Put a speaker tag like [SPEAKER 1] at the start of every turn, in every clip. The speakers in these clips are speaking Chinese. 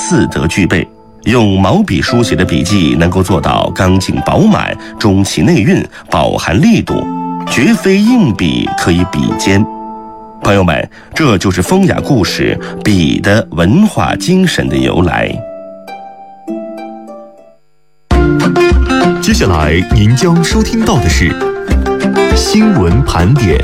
[SPEAKER 1] 四德具备。用毛笔书写的笔记能够做到刚劲饱满、中其内蕴、饱含力度，绝非硬笔可以比肩。朋友们，这就是风雅故事笔的文化精神的由来。
[SPEAKER 2] 接下来您将收听到的是新闻盘点。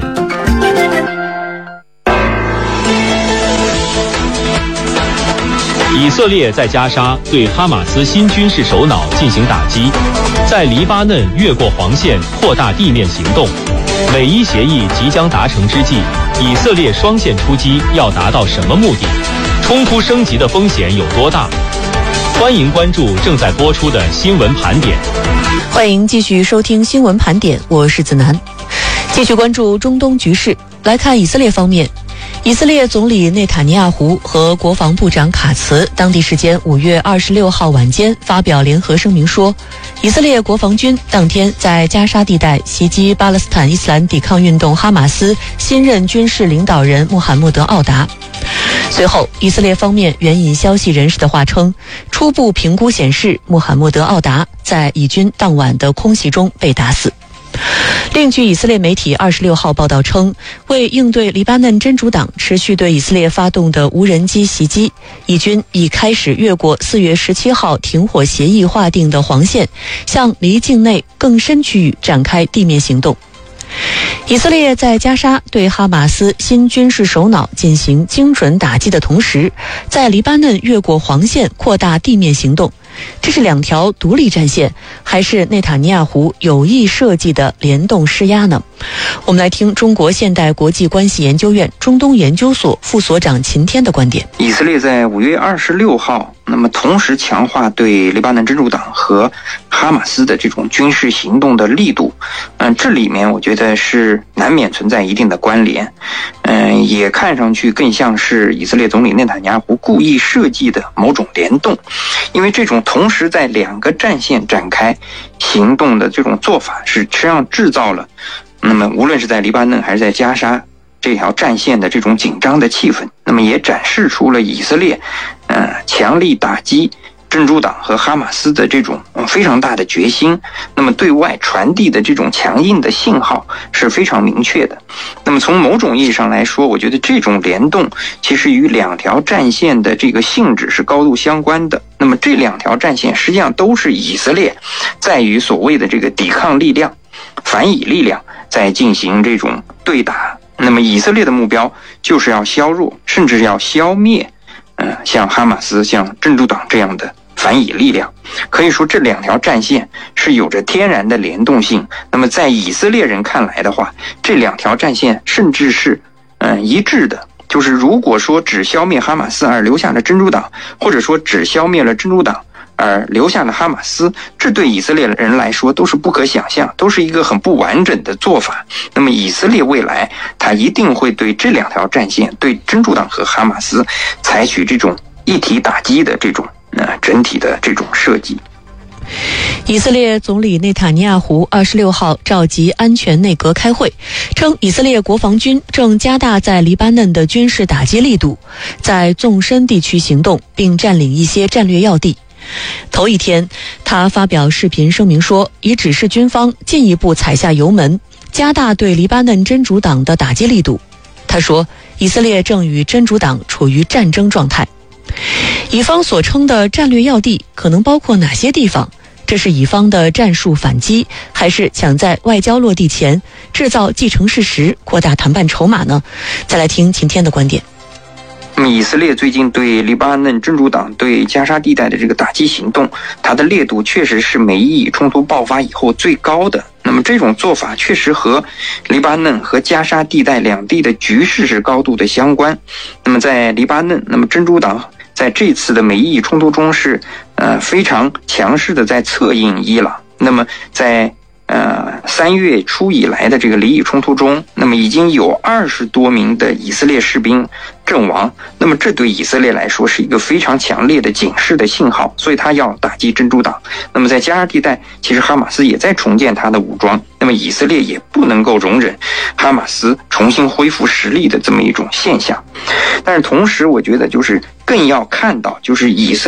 [SPEAKER 3] 以色列在加沙对哈马斯新军事首脑进行打击，在黎巴嫩越过黄线扩大地面行动。美伊协议即将达成之际，以色列双线出击要达到什么目的？冲突升级的风险有多大？欢迎关注正在播出的新闻盘点。
[SPEAKER 4] 欢迎继续收听新闻盘点，我是子楠。继续关注中东局势，来看以色列方面。以色列总理内塔尼亚胡和国防部长卡茨当地时间5月26号晚间发表联合声明说，以色列国防军当天在加沙地带袭击巴勒斯坦伊斯兰抵抗运动哈马斯新任军事领导人穆罕默德·奥达。随后，以色列方面援引消息人士的话称，初步评估显示穆罕默德·奥达在以军当晚的空袭中被打死。另据以色列媒体26号报道称，为应对黎巴嫩真主党持续对以色列发动的无人机袭击，以军已开始越过4月17号停火协议划定的黄线，向离境内更深区域展开地面行动。以色列在加沙对哈马斯新军事首脑进行精准打击的同时，在黎巴嫩越过黄线扩大地面行动。这是两条独立战线，还是内塔尼亚胡有意设计的联动施压呢？我们来听中国现代国际关系研究院中东研究所副所长秦天的观点。
[SPEAKER 5] 以色列在5月26号，那么同时强化对黎巴嫩真主党和哈马斯的这种军事行动的力度，这里面我觉得是难免存在一定的关联，也看上去更像是以色列总理内塔尼亚胡故意设计的某种联动，因为这种同时在两个战线展开行动的这种做法，是实际上制造了，那么无论是在黎巴嫩还是在加沙这条战线的这种紧张的气氛，那么也展示出了以色列强力打击真主党和哈马斯的这种非常大的决心，那么对外传递的这种强硬的信号是非常明确的。那么从某种意义上来说，我觉得这种联动其实与两条战线的这个性质是高度相关的。那么这两条战线实际上都是以色列在与所谓的这个抵抗力量、反以力量在进行这种对打。那么以色列的目标就是要削弱，甚至要消灭像哈马斯、像真主党这样的反以力量。可以说这两条战线是有着天然的联动性。那么在以色列人看来的话，这两条战线甚至是一致的，就是如果说只消灭哈马斯而留下了真主党，或者说只消灭了真主党而留下了哈马斯，这对以色列人来说都是不可想象，都是一个很不完整的做法。那么以色列未来他一定会对这两条战线，对真主党和哈马斯采取这种一体打击的这种整体的这种设计。
[SPEAKER 4] 以色列总理内塔尼亚胡26号召集安全内阁开会，称以色列国防军正加大在黎巴嫩的军事打击力度，在纵深地区行动，并占领一些战略要地。头一天，他发表视频声明说，已指示军方进一步踩下油门，加大对黎巴嫩真主党的打击力度。他说，以色列正与真主党处于战争状态。以方所称的战略要地可能包括哪些地方？这是以方的战术反击，还是想在外交落地前制造既成事实，扩大谈判筹码呢？再来听秦天的观点。
[SPEAKER 5] 那么以色列最近对黎巴嫩真主党对加沙地带的这个打击行动，它的烈度确实是美伊冲突爆发以后最高的。那么这种做法确实和黎巴嫩和加沙地带两地的局势是高度的相关。那么在黎巴嫩，那么真主党在这次的美伊冲突中是非常强势的在策应伊朗。那么在3月初以来的这个黎以冲突中，那么已经有20多名的以色列士兵阵亡。那么这对以色列来说是一个非常强烈的警示的信号，所以他要打击真主党。那么在加沙地带，其实哈马斯也在重建他的武装，那么以色列也不能够容忍哈马斯重新恢复实力的这么一种现象。但是同时我觉得就是更要看到，就是以色